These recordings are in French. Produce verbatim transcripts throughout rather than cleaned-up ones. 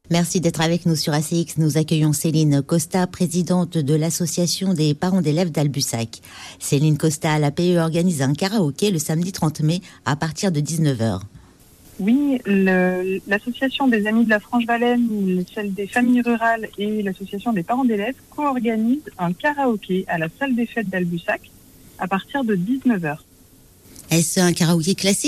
Merci d'être avec nous sur A C X. Nous accueillons Céline Costa, présidente de l'association des parents d'élèves d'Albusac. Céline Costa, à l'A P E, organise un karaoké le samedi trente mai à partir de dix-neuf heures. Oui, le, l'association des Amis de la Franche-Valais, celle des familles rurales et l'association des parents d'élèves co-organisent un karaoké à la salle des fêtes d'Albusac à partir de dix-neuf heures. Est-ce un karaoké classique ?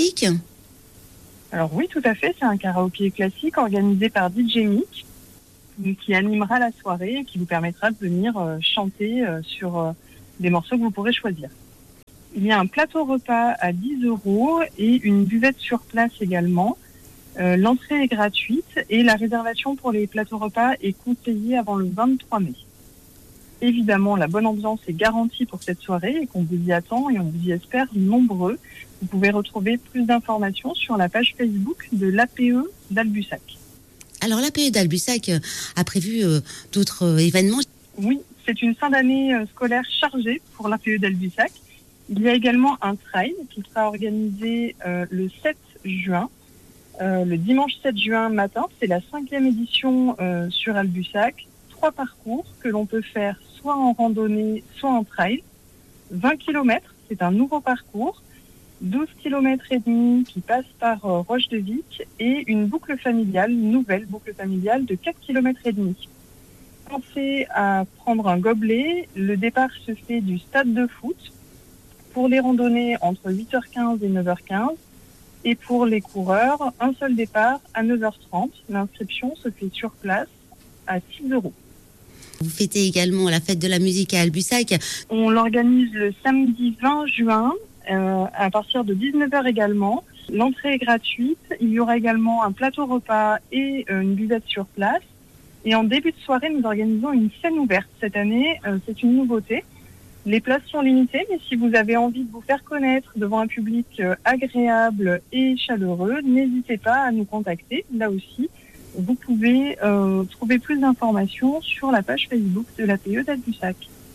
Alors oui, tout à fait, c'est un karaoké classique organisé par D J Mick qui animera la soirée et qui vous permettra de venir euh, chanter euh, sur euh, des morceaux que vous pourrez choisir. Il y a un plateau repas à dix euros et une buvette sur place également. Euh, l'entrée est gratuite et la réservation pour les plateaux repas est conseillée avant le vingt-trois mai. Évidemment, la bonne ambiance est garantie pour cette soirée et qu'on vous y attend et on vous y espère nombreux. Vous pouvez retrouver plus d'informations sur la page Facebook de l'A P E d'Albusac. Alors l'A P E d'Albusac a prévu euh, d'autres euh, événements ? Oui, c'est une fin d'année euh, scolaire chargée pour l'A P E d'Albusac. Il y a également un trail qui sera organisé euh, le sept juin. Euh, le dimanche sept juin matin, c'est la cinquième édition euh, sur Albusac. Trois parcours que l'on peut faire soit en randonnée, soit en trail. vingt kilomètres, c'est un nouveau parcours. douze kilomètres et demi qui passe par euh, Roche-de-Vic et une boucle familiale, une nouvelle boucle familiale de quatre kilomètres et demi. Pensez à prendre un gobelet. Le départ se fait du stade de foot. Pour les randonnées, entre huit heures quinze et neuf heures quinze. Et pour les coureurs, un seul départ à neuf heures trente. L'inscription se fait sur place à six euros. Vous fêtez également la fête de la musique à Albusac. On l'organise le samedi vingt juin euh, à partir de dix-neuf heures également. L'entrée est gratuite. Il y aura également un plateau repas et euh, une buvette sur place. Et en début de soirée, nous organisons une scène ouverte. Cette année, euh, c'est une nouveauté. Les places sont limitées, mais si vous avez envie de vous faire connaître devant un public euh, agréable et chaleureux, n'hésitez pas à nous contacter. Là aussi, vous pouvez euh, trouver plus d'informations sur la page Facebook de l'A P E d'Albusac.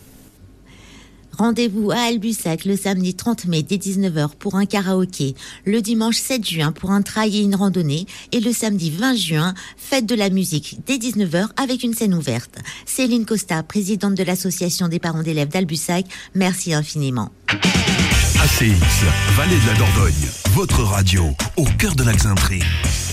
Rendez-vous à Albusac le samedi trente mai dès dix-neuf heures pour un karaoké, le dimanche sept juin pour un trail et une randonnée et le samedi vingt juin, fête de la musique dès dix-neuf heures avec une scène ouverte. Céline Costa, présidente de l'association des parents d'élèves d'Albusac, merci infiniment. A C X, Vallée de la Dordogne, votre radio au cœur de la Xainterie.